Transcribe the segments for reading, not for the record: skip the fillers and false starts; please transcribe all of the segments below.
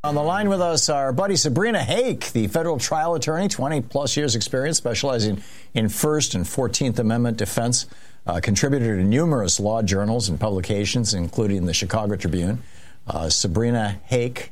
On the line with us, our buddy Sabrina Hake, the federal trial attorney, 20-plus years experience, specializing in First and 14th Amendment defense, contributor to numerous law journals and publications, including the Chicago Tribune. Sabrina Hake,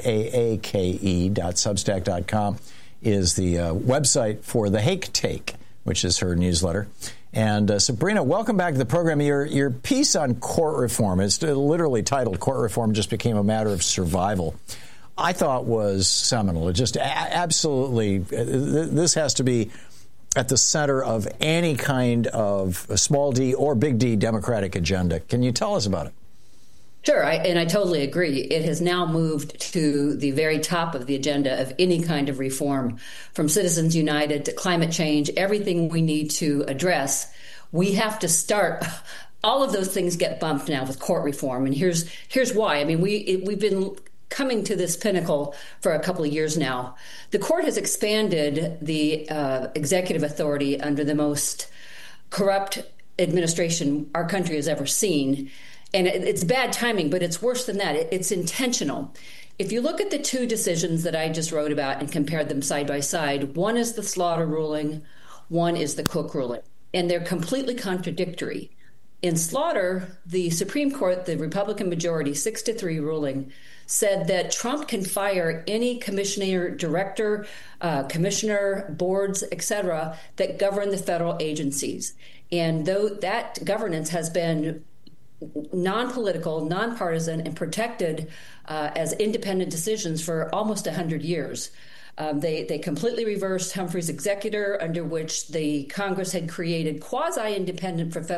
HAAKE.substack.com, is the website for The Hake Take, which is her newsletter. And Sabrina, welcome back to the program. Your piece on court reform, it's literally titled "Court Reform Just Became a Matter of Survival," I thought was seminal. It just absolutely, this has to be at the center of any kind of small d or big D Democratic agenda. Can you tell us about it? Sure, and I totally agree. It has now moved to the very top of the agenda of any kind of reform, from Citizens United to climate change, everything we need to address. We have to start. All of those things get bumped now with court reform, and here's why. I mean, we've been coming to this pinnacle for a couple of years now. The court has expanded the executive authority under the most corrupt administration our country has ever seen. And it's bad timing, but it's worse than that. It's intentional. If you look at the two decisions that I just wrote about and compared them side by side, one is the Slaughter ruling, one is the Cook ruling, and they're completely contradictory. In Slaughter, the Supreme Court, the Republican majority, 6-3 ruling, said that Trump can fire any commissioner, director, commissioner, boards, etc., that govern the federal agencies. And though that governance has been non-political, nonpartisan, and protected as independent decisions for almost 100 years. They completely reversed Humphrey's executor, under which the Congress had created quasi-independence for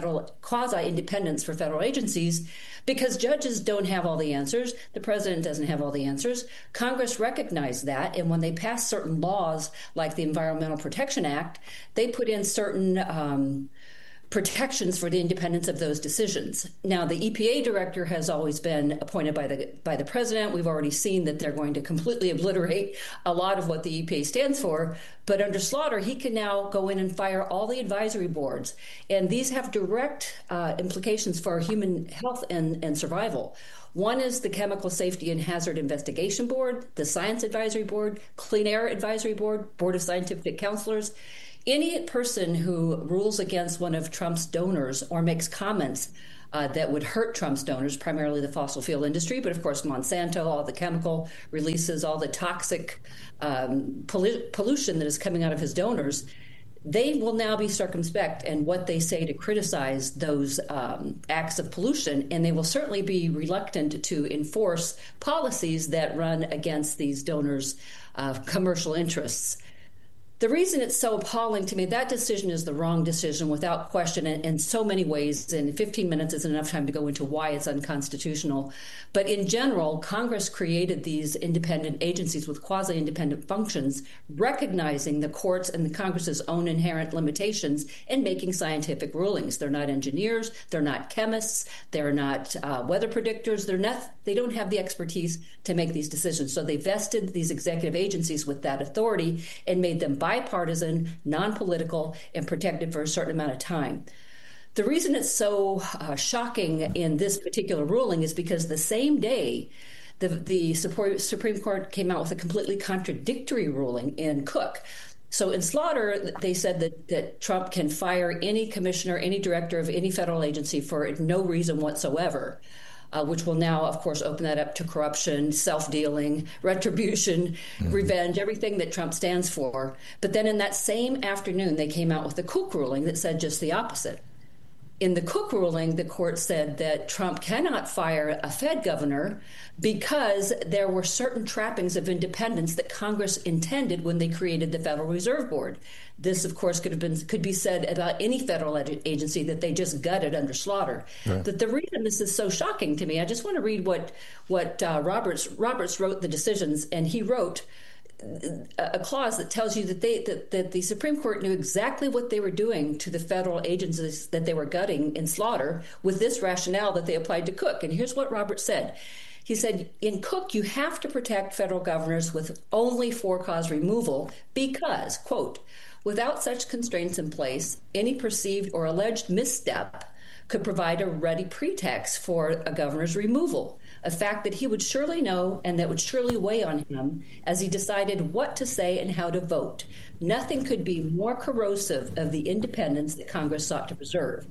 federal agencies, because judges don't have all the answers. The president doesn't have all the answers. Congress recognized that, and when they passed certain laws like the Environmental Protection Act, they put in certain protections for the independence of those decisions. Now, the EPA director has always been appointed by the president. We've already seen that they're going to completely obliterate a lot of what the EPA stands for. But under Slaughter, he can now go in and fire all the advisory boards. And these have direct implications for human health and survival. One is the Chemical Safety and Hazard Investigation Board, the Science Advisory Board, Clean Air Advisory Board, Board of Scientific Counselors. Any person who rules against one of Trump's donors or makes comments that would hurt Trump's donors, primarily the fossil fuel industry, but of course Monsanto, all the chemical releases, all the toxic pollution that is coming out of his donors, they will now be circumspect in what they say to criticize those acts of pollution, and they will certainly be reluctant to enforce policies that run against these donors' commercial interests. The reason it's so appalling to me, that decision is the wrong decision without question in so many ways, and 15 minutes isn't enough time to go into why it's unconstitutional. But in general, Congress created these independent agencies with quasi-independent functions, recognizing the courts and the Congress's own inherent limitations in making scientific rulings. They're not engineers, they're not chemists, they're not weather predictors, they don't have the expertise to make these decisions. So they vested these executive agencies with that authority and made them bipartisan, non-political, and protected for a certain amount of time. The reason it's so shocking in this particular ruling is because the same day the Supreme Court came out with a completely contradictory ruling in Cook. So in Slaughter, they said that Trump can fire any commissioner, any director of any federal agency for no reason whatsoever. Which will now, of course, open that up to corruption, self-dealing, retribution, revenge, everything that Trump stands for. But then in that same afternoon, they came out with the Cook ruling that said just the opposite. In the Cook ruling, the court said that Trump cannot fire a Fed governor because there were certain trappings of independence that Congress intended when they created the Federal Reserve Board. This, of course, could be said about any federal agency that they just gutted under Slaughter. Right. But the reason this is so shocking to me, I just want to read what Roberts wrote the decisions, and he wrote a clause that tells you that the Supreme Court knew exactly what they were doing to the federal agencies that they were gutting in Slaughter with this rationale that they applied to Cook. And here's what Roberts said. He said, in Cook, you have to protect federal governors with only for-cause removal because, quote, without such constraints in place, any perceived or alleged misstep could provide a ready pretext for a governor's removal. a fact that he would surely know and that would surely weigh on him as he decided what to say and how to vote. Nothing could be more corrosive of the independence that Congress sought to preserve.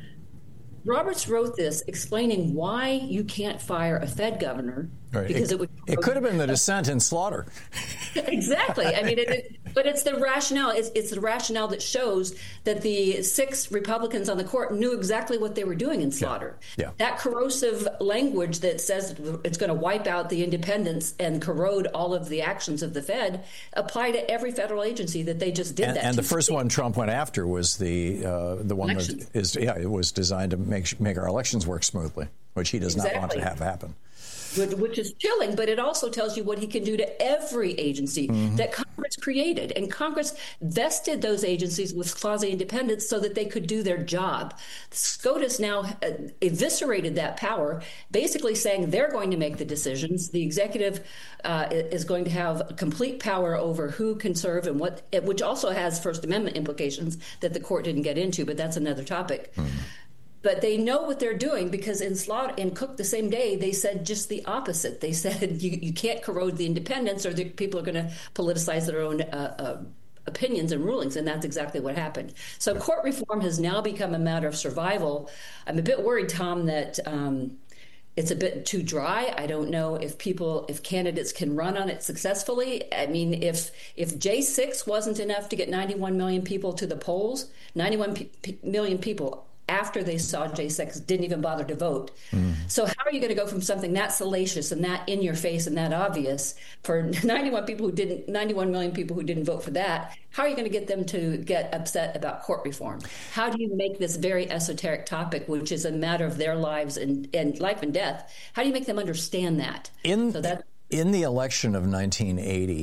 Roberts wrote this explaining why you can't fire a Fed governor, right. Because it could have been the dissent in Slaughter. Exactly. I mean, but it's the rationale. It's the rationale that shows that the 6 Republicans on the court knew exactly what they were doing in Slaughter. Yeah. That corrosive language that says it's going to wipe out the independence and corrode all of the actions of the Fed apply to every federal agency that they just did that. And the first one Trump went after was the one Elections. that is it was designed to make our elections work smoothly, which he does not want to have happen. Which is chilling, but it also tells you what he can do to every agency that Congress created. And Congress vested those agencies with quasi-independence so that they could do their job. SCOTUS now eviscerated that power, basically saying they're going to make the decisions. The executive is going to have complete power over who can serve and what, which also has First Amendment implications that the court didn't get into, but that's another topic. But they know what they're doing because in Slaughter and Cook the same day, they said just the opposite. They said you can't corrode the independence or people are going to politicize their own opinions and rulings. And that's exactly what happened. So court reform has now become a matter of survival. I'm a bit worried, Tom, that it's a bit too dry. I don't know if candidates can run on it successfully. I mean, if J6 wasn't enough to get 91 million people to the polls, 91 million people after they saw J6 didn't even bother to vote. So how are you going to go from something that salacious and that in your face and that obvious for 91 million people who didn't vote for that? How are you going to get them to get upset about court reform? How do you make this very esoteric topic, which is a matter of their lives and life and death, how do you make them understand that? In the election of 1980,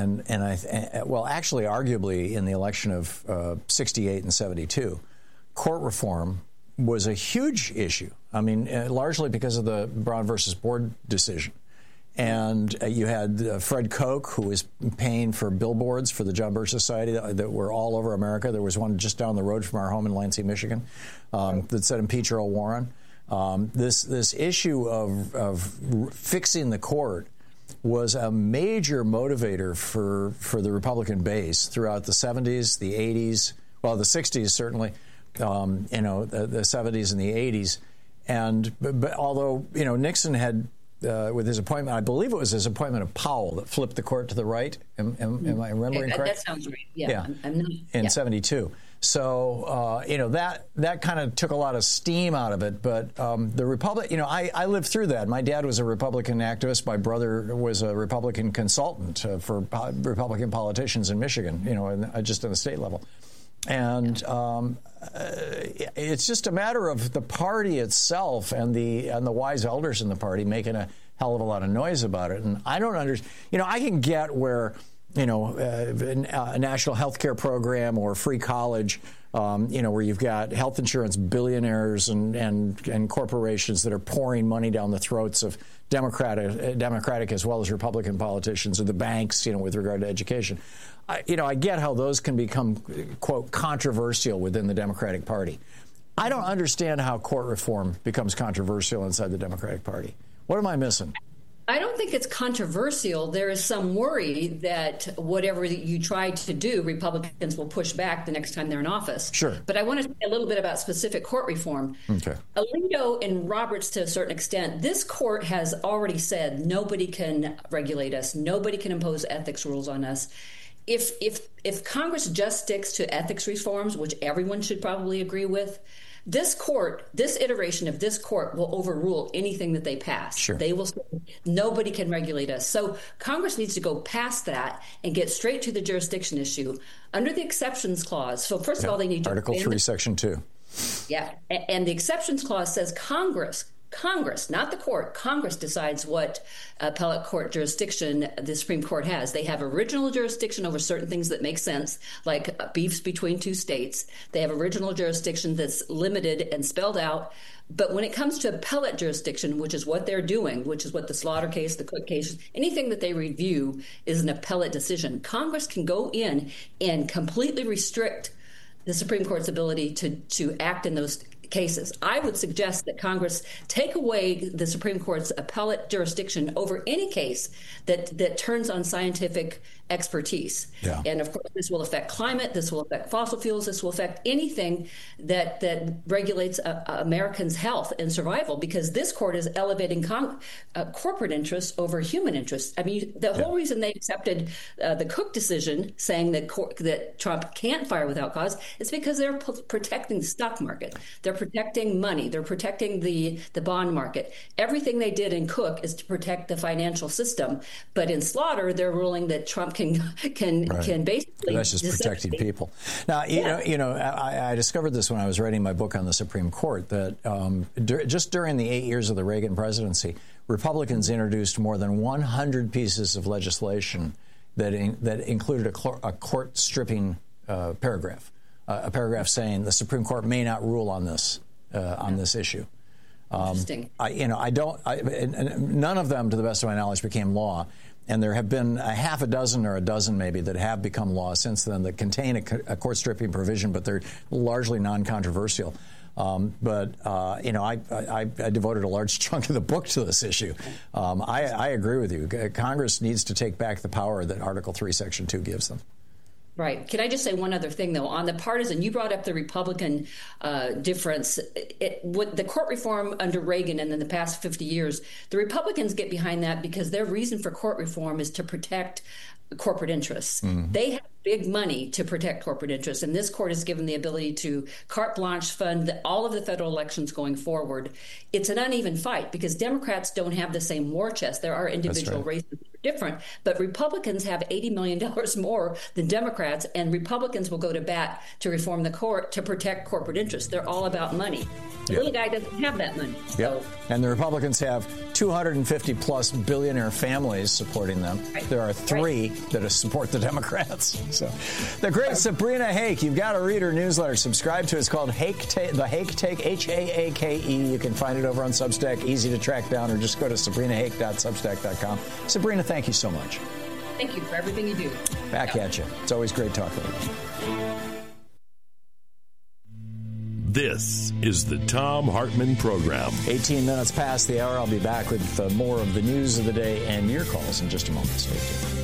actually, arguably in the election of 68 and 72, court reform was a huge issue. I mean, largely because of the Brown versus Board decision. And you had Fred Koch, who was paying for billboards for the John Birch Society that were all over America. There was one just down the road from our home in Lansing, Michigan, that said impeach Earl Warren. This issue of fixing the court was a major motivator for the Republican base throughout the 70s, the 80s, well, the 60s certainly. The 70s and the 80s. But although, Nixon had, with his appointment, I believe it was his appointment of Powell that flipped the court to the right. Am I remembering correct? That sounds right. Yeah. In 72. So, that kind of took a lot of steam out of it. But the Republic, I lived through that. My dad was a Republican activist. My brother was a Republican consultant for Republican politicians in Michigan, just on the state level. And it's just a matter of the party itself and the wise elders in the party making a hell of a lot of noise about it. And I don't understand. I can get where a national health care program or free college, where you've got health insurance billionaires and corporations that are pouring money down the throats of Democratic as well as Republican politicians or the banks, with regard to education. I get how those can become, quote, controversial within the Democratic Party. I don't understand how court reform becomes controversial inside the Democratic Party. What am I missing? I don't think it's controversial. There is some worry that whatever you try to do, Republicans will push back the next time they're in office. Sure. But I want to say a little bit about specific court reform. Okay. Alito and Roberts, to a certain extent, this court has already said nobody can regulate us. Nobody can impose ethics rules on us. If Congress just sticks to ethics reforms, which everyone should probably agree with, this iteration of this court will overrule anything that they pass. Sure. They will say nobody can regulate us. So Congress needs to go past that and get straight to the jurisdiction issue under the exceptions clause. So first of all, they need to Article 3, Section 2. Yeah, and the exceptions clause says Congress, not the court, Congress decides what appellate court jurisdiction the Supreme Court has. They have original jurisdiction over certain things that make sense, like beefs between two states. They have original jurisdiction that's limited and spelled out. But when it comes to appellate jurisdiction, which is what they're doing, which is what the Slaughter case, the Cook case, anything that they review is an appellate decision. Congress can go in and completely restrict the Supreme Court's ability to act in those cases. I would suggest that Congress take away the Supreme Court's appellate jurisdiction over any case that turns on scientific expertise. Yeah. And of course, this will affect climate, this will affect fossil fuels, this will affect anything that regulates Americans' health and survival, because this court is elevating corporate interests over human interests. I mean, the whole reason they accepted the Cook decision, saying that Trump can't fire without cause, is because they're protecting the stock market. They're protecting money. They're protecting the bond market. Everything they did in Cook is to protect the financial system. But in Slaughter, they're ruling that Trump can basically. That's just protecting people. Now, you know, I discovered this when I was writing my book on the Supreme Court, that just during the 8 years of the Reagan presidency, Republicans introduced more than 100 pieces of legislation that included a court stripping paragraph, a paragraph saying the Supreme Court may not rule on this issue. Interesting. None of them, to the best of my knowledge, became law. And there have been a half a dozen or a dozen maybe that have become law since then that contain a court stripping provision, but they're largely non-controversial. I devoted a large chunk of the book to this issue. I agree with you. Congress needs to take back the power that Article 3, Section 2 gives them. Right. Can I just say one other thing, though? On the partisan, you brought up the Republican difference. With the court reform under Reagan and in the past 50 years, the Republicans get behind that because their reason for court reform is to protect corporate interests. Mm-hmm. They have big money to protect corporate interests, and this court is given the ability to carte blanche fund all of the federal elections going forward. It's an uneven fight because Democrats don't have the same war chest. There are individual races that are different, but Republicans have $80 million more than Democrats, and Republicans will go to bat to reform the court to protect corporate interests. They're all about money. The little guy doesn't have that money. Yep. So. And the Republicans have 250 plus billionaire families supporting them. Right. There are three that support the Democrats. So, the great Sabrina Hake, you've got to read her newsletter. Subscribe to it. It's called The Hake Take, Haake. You can find it over on Substack, easy to track down, or just go to sabrinahake.substack.com. Sabrina, thank you so much. Thank you for everything you do. Back at you. It's always great talking with you. This is the Thom Hartmann Program. 18 minutes past the hour. I'll be back with more of the news of the day and your calls in just a moment. Stay tuned.